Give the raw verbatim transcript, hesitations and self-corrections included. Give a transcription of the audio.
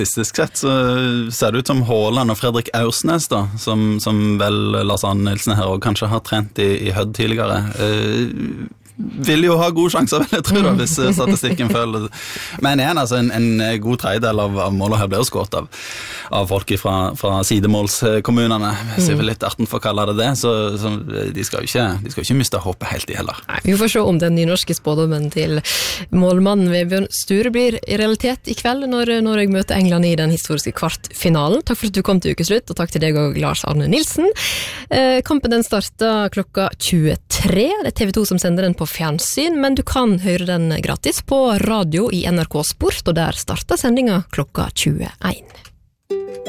Statistisk sett så ser det ut som Haaland og Fredrik Aursnes da, som, som vel Lars Arne Nilsen her og kanskje har trent i, i Hødd tidligere. Uh, vil jo ha gode sjanser, vil jeg tro da, hvis statistikken følger. Men igjen, altså, en, en god tredjedel av, av målet her blir jo skått av, av folk fra, fra sidemålskommunene. Jeg ser vel litt arten for å kalle det det, så, så de, skal jo ikke, de skal jo ikke miste håpet helt i heller. Nei, vi får se om den nynorske spådommen til målmannen Vebjørn Sture blir i realitet i kveld, når Norge møter England i den historiske kvartfinalen. Takk for at du kom til ukeslutt, og takk til deg og Lars Arne Nilsen. Eh, kampen den starter klokka tjuetre. Det er T V to som sender den på fjernsyn, men du kan høre den gratis på radio i N R K Sport, og der starter sendinga klokka tjueen.